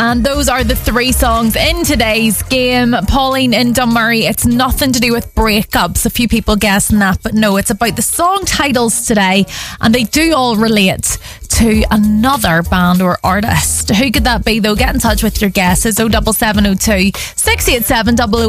And those are the three songs in today's game. Pauline in Dunmurry, it's nothing to do with breakups. A few people guessing that, but no, it's about the song titles today, and they do all relate to another band or artist. Who could that be though? Get in touch with your guesses. 07702 687 001.